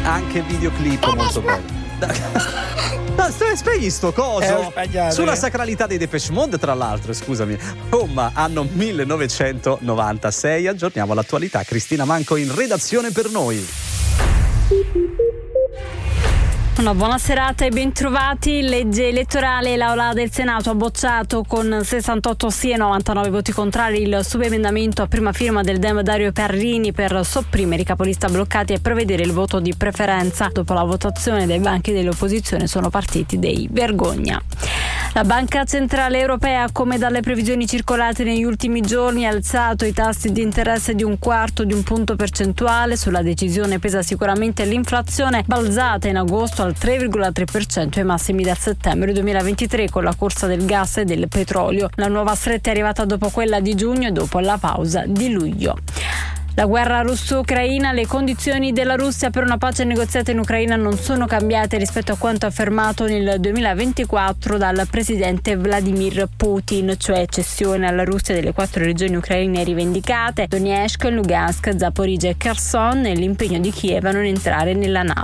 Anche videoclip molto bello. No, spegni sto coso sulla sacralità dei Depeche Mode, tra l'altro, scusami. Ma anno 1996. Aggiorniamo l'attualità. Cristina Manco in redazione per noi. Una buona serata e bentrovati. Legge elettorale. L'Aula del Senato ha bocciato con 68 sì e 99 voti contrari il subemendamento a prima firma del Dem Dario Parrini per sopprimere i capolista bloccati e prevedere il voto di preferenza. Dopo la votazione dai banchi dell'opposizione sono partiti dei vergogna. La Banca Centrale Europea, come dalle previsioni circolate negli ultimi giorni, ha alzato i tassi di interesse di 1/4 di un punto percentuale. Sulla decisione pesa sicuramente l'inflazione, balzata in agosto al 3,3% ai massimi da settembre 2023 con la corsa del gas e del petrolio. La nuova stretta è arrivata dopo quella di giugno e dopo la pausa di luglio. La guerra russo-ucraina. Le condizioni della Russia per una pace negoziata in Ucraina non sono cambiate rispetto a quanto affermato nel 2024 dal presidente Vladimir Putin, cioè cessione alla Russia delle 4 regioni ucraine rivendicate, Donetsk, Lugansk, Zaporizhzhia e Kherson, e l'impegno di Kiev a non entrare nella NATO.